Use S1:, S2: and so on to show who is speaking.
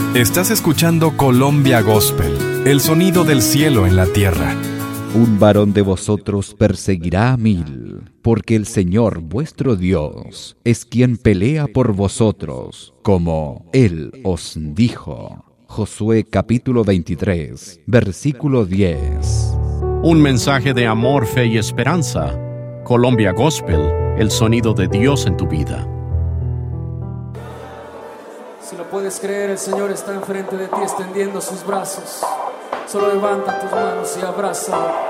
S1: Estás escuchando Colombia Gospel, el sonido del cielo en la tierra.
S2: Un varón de vosotros perseguirá a 1000, porque el Señor vuestro Dios es quien pelea por vosotros, como Él os dijo. Josué capítulo 23, versículo 10.
S3: Un mensaje de amor, fe y esperanza. Colombia Gospel, el sonido de Dios en tu vida.
S4: Si lo puedes creer, el Señor está enfrente de ti extendiendo sus brazos. Solo levanta tus manos y abrázalo.